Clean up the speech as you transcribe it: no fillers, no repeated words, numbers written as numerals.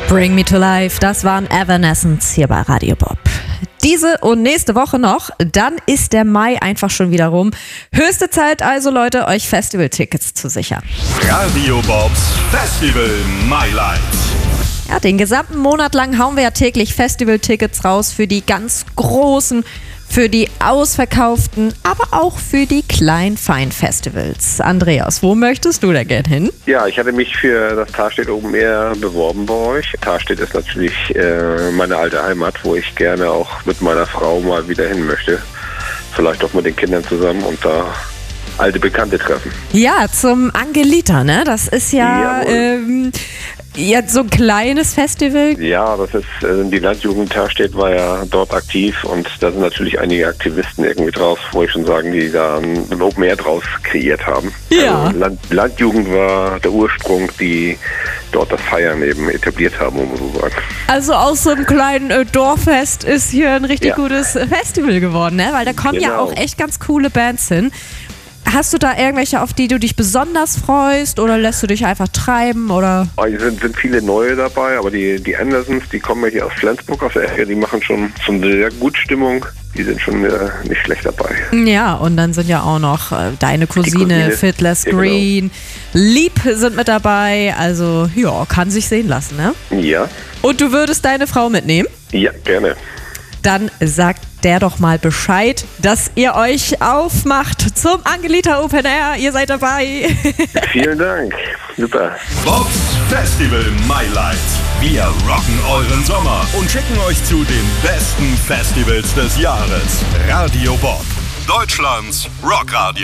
Bring Me to Life, das waren Evanescence hier bei Radio Bob. Diese und nächste Woche noch, dann ist der Mai einfach schon wieder rum. Höchste Zeit also, Leute, euch Festivaltickets zu sichern. Radio Bobs Festival Highlights. Ja, den gesamten Monat lang hauen wir ja täglich Festivaltickets raus für die ganz großen, für die ausverkauften, aber auch für die kleinen Feinfestivals. Andreas, wo möchtest du denn gerne hin? Ja, ich hatte mich für das Tarstedt Open Air beworben bei euch. Tarstedt ist natürlich meine alte Heimat, wo ich gerne auch mit meiner Frau mal wieder hin möchte. Vielleicht auch mit den Kindern zusammen und da alte Bekannte treffen. Ja, zum Angelita, ne? Das ist ja jetzt so ein kleines Festival. Ja, das ist die Landjugend Tarstedt war ja dort aktiv und da sind natürlich einige Aktivisten irgendwie draus, wo ich schon sagen, die da ein Open Air draus kreiert haben. Ja. Also Landjugend war der Ursprung, die dort das Feiern eben etabliert haben, um so zu sagen. Also aus so einem kleinen Dorffest ist hier ein richtig gutes Festival geworden, ne? Weil da kommen ja auch echt ganz coole Bands hin. Hast du da irgendwelche, auf die du dich besonders freust oder lässt du dich einfach treiben? Oder? Es sind viele neue dabei, aber die Andersons, die kommen ja hier aus Flensburg aus der Ecke, die machen schon sehr gut Stimmung. Die sind schon nicht schlecht dabei. Ja, und dann sind ja auch noch deine Cousine Fiddler's Green, Lieb sind mit dabei, also ja, kann sich sehen lassen, ne? Ja. Und du würdest deine Frau mitnehmen? Ja, gerne. Dann sagt der doch mal Bescheid, dass ihr euch aufmacht zum Angelita Open Air. Ihr seid dabei. Vielen Dank. Super. Bobs Festival Highlights. Wir rocken euren Sommer und schicken euch zu den besten Festivals des Jahres. Radio Bob, Deutschlands Rockradio.